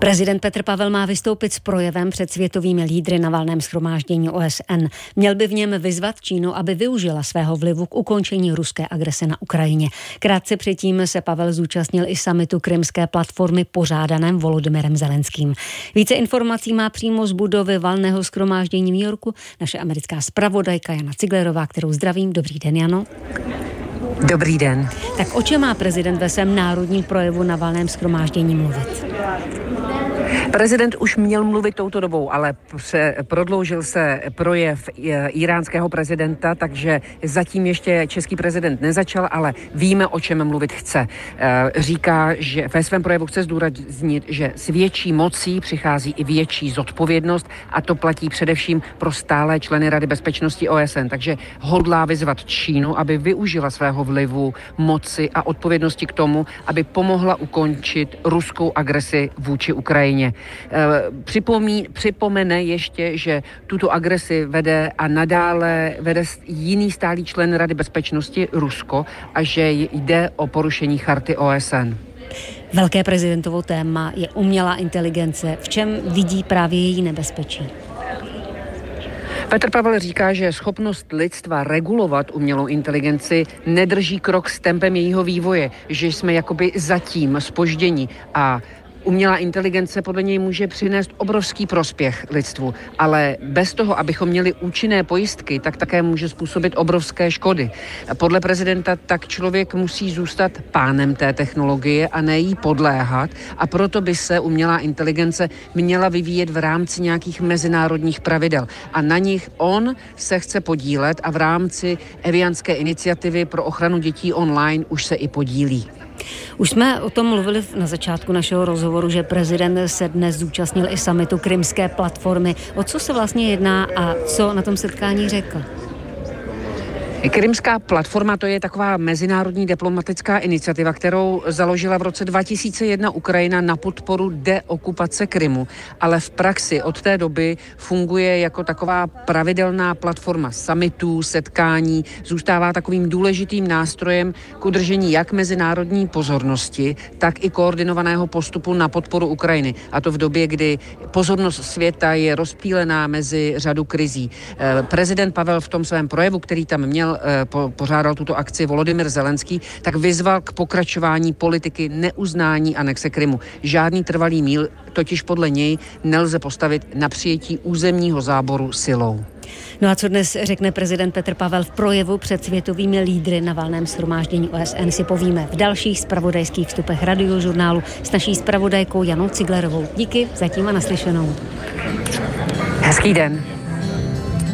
Prezident Petr Pavel má vystoupit s projevem před světovými lídry na valném shromáždění OSN. Měl by v něm vyzvat Čínu, aby využila svého vlivu k ukončení ruské agrese na Ukrajině. Krátce předtím se Pavel zúčastnil i summitu Krymské platformy pořádaném Volodymyrem Zelenským. Více informací má přímo z budovy valného shromáždění v New Yorku naše americká zpravodajka Jana Ciglerová, kterou zdravím. Dobrý den, Jano. Dobrý den. Tak o čem má prezident ve svém národním projevu na valném shromáždění mluvit? Prezident už měl mluvit touto dobou, ale prodloužil se projev iránského prezidenta, takže zatím ještě český prezident nezačal, ale víme, o čem mluvit chce. Říká, že ve svém projevu chce zdůraznit, že s větší mocí přichází i větší zodpovědnost a to platí především pro stálé členy Rady bezpečnosti OSN. Takže hodlá vyzvat Čínu, aby využila svého vlivu, moci a odpovědnosti k tomu, aby pomohla ukončit ruskou agresi vůči Ukrajině. Připomene ještě, že tuto agresi vede a nadále vede jiný stálý člen Rady bezpečnosti Rusko a že jde o porušení charty OSN. Velké prezidentovo téma je umělá inteligence. V čem vidí právě její nebezpečí? Petr Pavel říká, že schopnost lidstva regulovat umělou inteligenci nedrží krok s tempem jejího vývoje, že jsme jakoby zatím zpoždění a umělá inteligence podle něj může přinést obrovský prospěch lidstvu, ale bez toho, abychom měli účinné pojistky, tak také může způsobit obrovské škody. Podle prezidenta tak člověk musí zůstat pánem té technologie a ne jí podléhat a proto by se umělá inteligence měla vyvíjet v rámci nějakých mezinárodních pravidel a na nich on se chce podílet a v rámci Evianské iniciativy pro ochranu dětí online už se i podílí. Už jsme o tom mluvili na začátku našeho rozhovoru, že prezident se dnes zúčastnil i summitu Krymské platformy. O co se vlastně jedná a co na tom setkání řekl? Krymská platforma, to je taková mezinárodní diplomatická iniciativa, kterou založila v roce 2001 Ukrajina na podporu deokupace Krymu, ale v praxi od té doby funguje jako taková pravidelná platforma summitů, setkání, zůstává takovým důležitým nástrojem k udržení jak mezinárodní pozornosti, tak i koordinovaného postupu na podporu Ukrajiny. A to v době, kdy pozornost světa je rozptýlená mezi řadu krizí. Prezident Pavel v tom svém projevu, který tam měl, pořádal tuto akci Volodymyr Zelenský, tak vyzval k pokračování politiky neuznání anexe Krymu. Žádný trvalý mír totiž podle něj nelze postavit na přijetí územního záboru silou. No a co dnes řekne prezident Petr Pavel v projevu před světovými lídry na valném shromáždění OSN, si povíme v dalších zpravodajských vstupech Radiožurnálu s naší zpravodajkou Janou Ciglerovou. Díky zatím a naslyšenou. Hezký den.